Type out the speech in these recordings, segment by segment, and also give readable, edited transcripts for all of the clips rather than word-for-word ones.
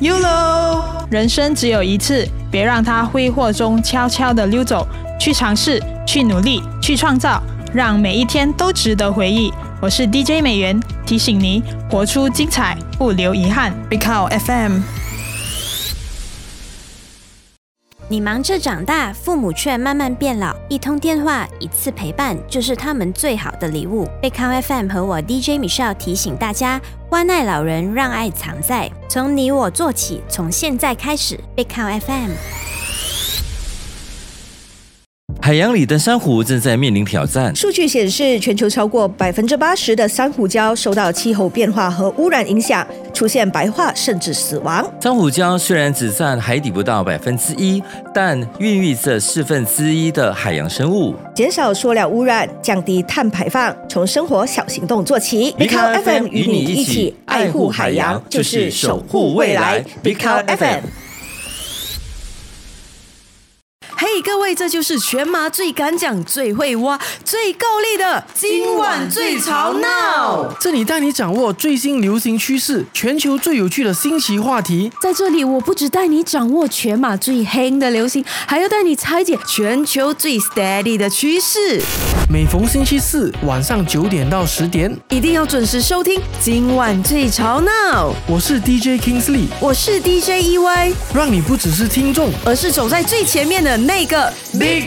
YOLO！ 人生只有一次，别让它挥霍中悄悄地溜走。去尝试，去努力，去创造，让每一天都值得回忆。我是 DJ 美元，提醒你活出精彩，不留遗憾。Big Cow FM。 你忙着长大，父母却慢慢变老。一通电话，一次陪伴，就是他们最好的礼物。贝康 FM 和我 DJ Michelle 提醒大家，关爱老人，让爱藏在，从你我做起，从现在开始。贝康 FM。 海洋里的珊瑚正在面临挑战。 数据显示，全球超过80%的珊瑚礁受到气候变化和污染影响，出现白化甚至死亡。 珊瑚礁虽然只占海底不到1%，但孕育着1/4的海洋生物。 减少塑料污染，降低碳排放，从生活小行动做起。Big Cow FM 与你一起爱护海洋，就是守护未来。Big Cow FM。嘿，各位，这就是全马最敢讲、最会挖、最够力的今晚最吵闹。 这里带你掌握最新流行趋势，全球最有趣的新奇话题。 在这里，我不只带你掌握全马最黑的流行，还要带你拆解全球最 steady 的趋势。 每逢星期四晚上9点到10点， 一定要准时收听今晚最吵闹。 我是 DJ Kingsley， 我是 DJ EY， 让你不只是听众， 而是走在最前面的那个 Big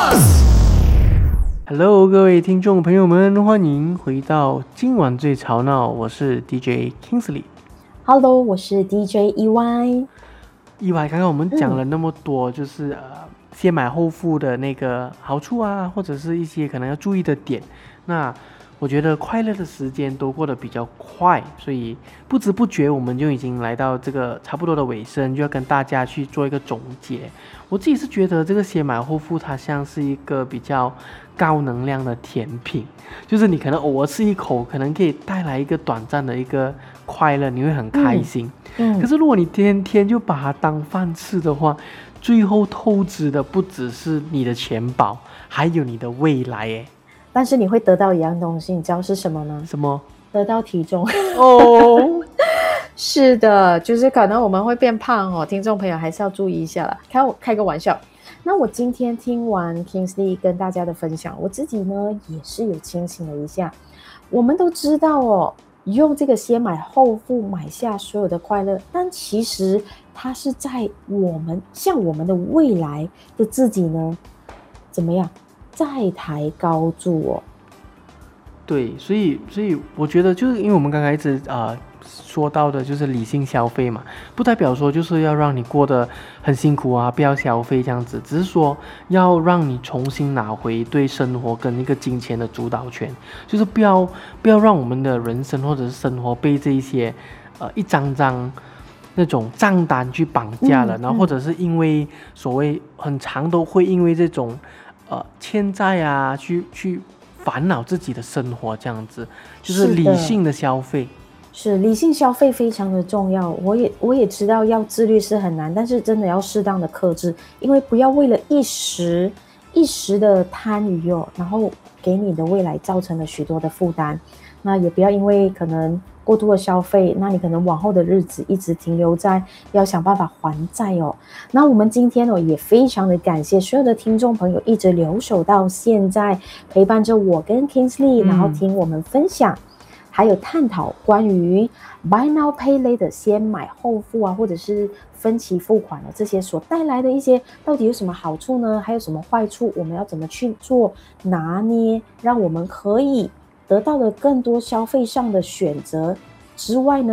Boss。Hello， 各位听众朋友们，欢迎回到今晚最吵闹，我是 DJ Kingsley。Hello， 我是 DJ EY。 EY， 刚刚我们讲了那么多，就是先买后付的那个好处啊，或者是一些可能要注意的点。那我觉得快乐的时间都过得比较快，所以不知不觉我们就已经来到这个差不多的尾声，就要跟大家去做一个总结。我自己是觉得这个先买后付它像是一个比较高能量的甜品，就是你可能偶尔吃一口，可能可以带来一个短暂的一个快乐，你会很开心。可是如果你天天就把它当饭吃的话，最后透支的不只是你的钱包，还有你的未来耶。 但是你会得到一样东西，你知道是什么吗？ 什么？ 得到体重哦。 是的，就是可能我们会变胖哦，听众朋友还是要注意一下啦。开个玩笑。那我今天听完 Kingsley 跟大家的分享，我自己呢也是有清醒了一下。我们都知道哦，用这个先买后付买下所有的快乐，但其实它是在我们的未来的自己呢，怎么样再抬高住哦？ 对，所以我觉得就是因为我们刚才一直说到的就是理性消费嘛，不代表说就是要让你过得很辛苦啊，不要消费这样子，只是说要让你重新拿回对生活跟一个金钱的主导权，就是不要让我们的人生或者是生活被这一些一张张那种账单去绑架了，然后或者是因为所谓很长都会因为这种欠债啊去烦恼自己的生活，这样子就是理性的消费。 是理性消费非常的重要，我也知道要自律是很难，但是真的要适当的克制，因为不要为了一时的贪愉哦，然后给你的未来造成了许多的负担。那也不要因为可能过度的消费，那你可能往后的日子一直停留在要想办法还债哦。那我们今天也非常的感谢所有的听众朋友一直留守到现在，陪伴着我跟 Kingsley， 然后听我们分享。还有探讨关于 Buy Now Pay Later 先买后付啊，或者是分期付款的这些所带来的一些到底有什么好处呢？还有什么坏处？我们要怎么去做拿捏，让我们可以得到的更多消费上的选择之外呢？